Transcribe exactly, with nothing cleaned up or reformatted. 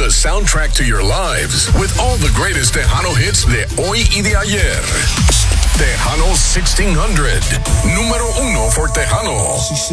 the soundtrack to your lives with all the greatest Tejano hits de hoy y de ayer. Tejano sixteen hundred, número uno for Tejano.